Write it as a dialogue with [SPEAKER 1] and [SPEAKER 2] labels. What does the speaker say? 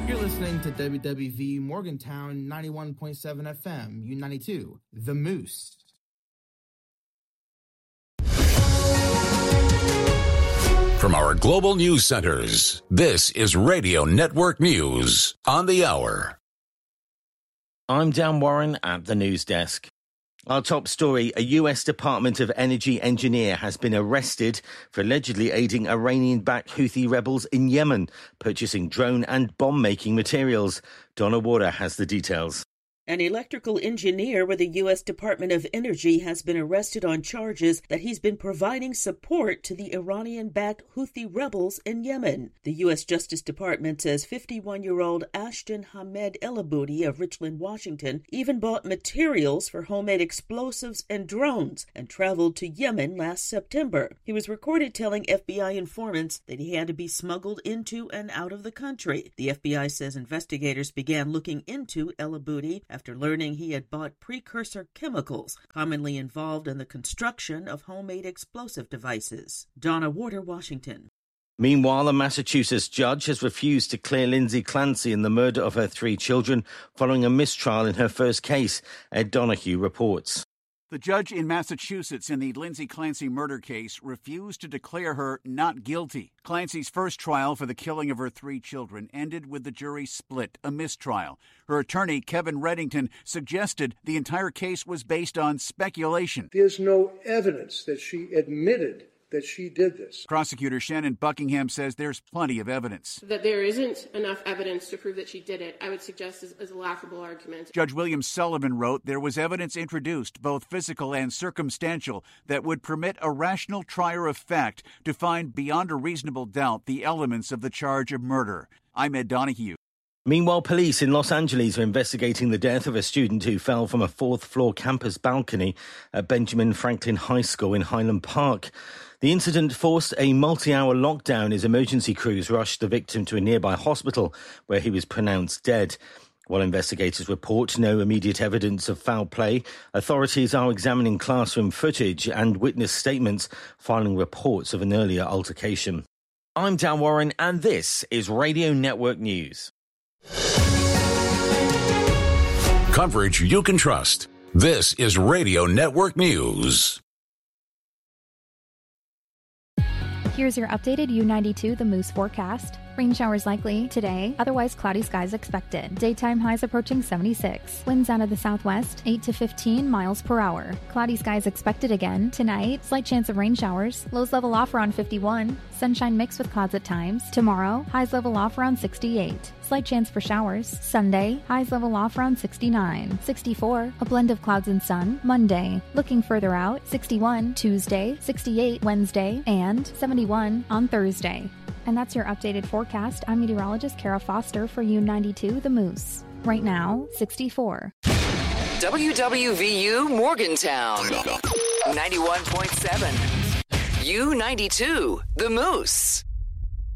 [SPEAKER 1] You're listening to WWV Morgantown 91.7 FM, U92, The Moose.
[SPEAKER 2] From our global news centers, this is Radio Network News on the hour.
[SPEAKER 3] I'm Dan Warren at the news desk. Our top story, a US Department of Energy engineer has been arrested for allegedly aiding Iranian-backed Houthi rebels in Yemen, purchasing drone and bomb-making materials. Donna Warder has the details.
[SPEAKER 4] An electrical engineer with the U.S. Department of Energy has been arrested on charges that he's been providing support to the Iranian-backed Houthi rebels in Yemen. The U.S. Justice Department says 51-year-old Ashton Hamed Elaboudi of Richland, Washington, even bought materials for homemade explosives and drones and traveled to Yemen last September. He was recorded telling FBI informants that he had to be smuggled into and out of the country. The FBI says investigators began looking into Elaboudi after learning he had bought precursor chemicals commonly involved in the construction of homemade explosive devices. Donna Warder, Washington.
[SPEAKER 3] Meanwhile, a Massachusetts judge has refused to clear Lindsay Clancy in the murder of her 3 children following a mistrial in her first case. Ed Donahue reports.
[SPEAKER 5] The judge in Massachusetts in the Lindsay Clancy murder case refused to declare her not guilty. Clancy's first trial for the killing of her 3 children ended with the jury split, a mistrial. Her attorney, Kevin Reddington, suggested the entire case was based on speculation.
[SPEAKER 6] There's no evidence that she admitted that she did this.
[SPEAKER 5] Prosecutor Shannon Buckingham says there's plenty of evidence.
[SPEAKER 7] That there isn't enough evidence to prove that she did it, I would suggest is a laughable argument.
[SPEAKER 5] Judge William Sullivan wrote there was evidence introduced, both physical and circumstantial, that would permit a rational trier of fact to find beyond a reasonable doubt the elements of the charge of murder. I'm Ed Donahue.
[SPEAKER 3] Meanwhile, police in Los Angeles are investigating the death of a student who fell from a 4th-floor campus balcony at Benjamin Franklin High School in Highland Park. The incident forced a multi-hour lockdown as emergency crews rushed the victim to a nearby hospital where he was pronounced dead. While investigators report no immediate evidence of foul play, authorities are examining classroom footage and witness statements, filing reports of an earlier altercation. I'm Dan Warren, and this is Radio Network News.
[SPEAKER 2] Coverage you can trust. This is Radio Network News.
[SPEAKER 8] Here's your updated U92 The Moose forecast. Rain showers likely today, otherwise cloudy skies expected. Daytime highs approaching 76. Winds out of the southwest, 8 to 15 miles per hour. Cloudy skies expected again tonight. Slight chance of rain showers. Lows level off around 51. Sunshine mixed with clouds at times. Tomorrow, highs level off around 68. Slight chance for showers. Sunday, highs level off around 69. 64, a blend of clouds and sun. Monday, looking further out, 61 Tuesday, 68 Wednesday, and 71 on Thursday. And that's your updated forecast. I'm meteorologist Kara Foster for U92 The Moose. Right now, 64.
[SPEAKER 9] WWVU Morgantown, 91.7. U92 The Moose.